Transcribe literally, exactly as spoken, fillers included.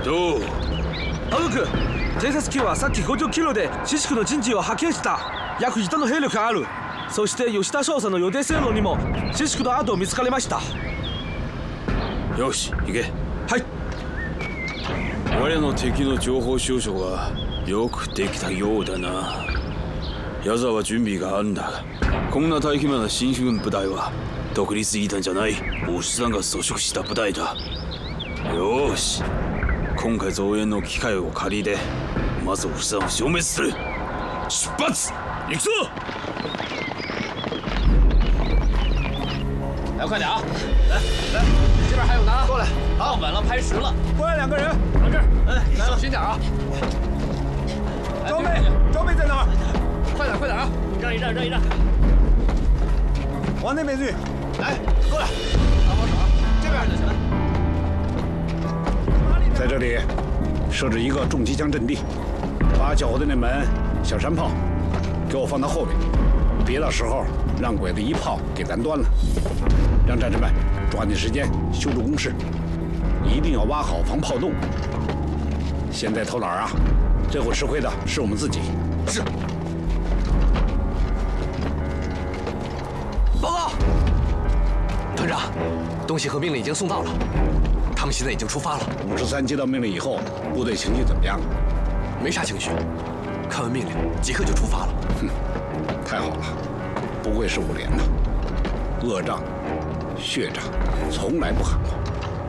どう？ 青く、偵察機はさっきごじゅっキロで四宿の陣地を発見した。約一の兵力がある。そして吉田少佐の予定線路にも四宿の跡を見つかりました。 よし、行け。 はい。 我の敵の情報収集がよくできたようだな。矢沢は準備があるんだが、こんな大規模な新軍部隊は独立イータンじゃないおっさんが組織した部隊だ。よし、今回増援の機会を借りてまずおっさんを消滅する。出発！行くぞ！ 来，快点啊！来来，这边还有呢，过来。好，稳了，拍实了。 过来两个人， 往这儿。哎，来了，小心点啊！ 装备，装备在哪儿？ 快点，快点啊！让一让，让一让。 往那边去。 来，过来，帮帮手，这边就行。 在这里设置一个重机枪阵地，把缴获的那门小山炮给我放到后面，别到时候让鬼子一炮给咱端了。让战士们抓紧时间修筑工事，一定要挖好防炮洞。现在偷懒啊，这回吃亏的是我们自己。 是。 报告，团长，东西和命令已经送到了，他们现在已经出发了。 五十三接到命令以后，部队情绪怎么样？ 没啥情绪，看完命令即刻就出发了。 哼，太好了，不愧是五连的，恶仗、血仗从来不含糊。